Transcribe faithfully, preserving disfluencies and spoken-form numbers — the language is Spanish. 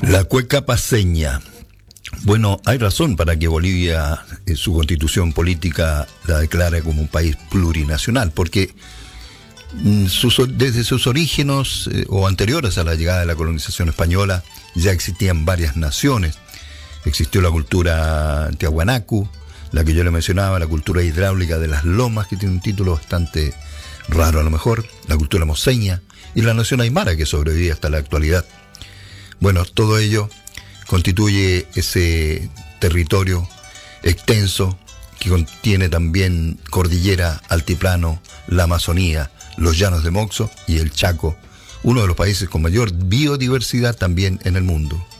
La cueca paceña. Bueno, hay razón para que Bolivia, en su constitución política, la declare como un país plurinacional, porque sus, desde sus orígenes eh, o anteriores a la llegada de la colonización española ya existían varias naciones. Existió la cultura tiahuanacu, la que yo le mencionaba, la cultura hidráulica de las lomas, que tiene un título bastante raro a lo mejor, la cultura moceña y la nación aymara, que sobrevive hasta la actualidad. Bueno, todo ello constituye ese territorio extenso que contiene también cordillera, altiplano, la Amazonía, los llanos de Moxo y el Chaco, uno de los países con mayor biodiversidad también en el mundo.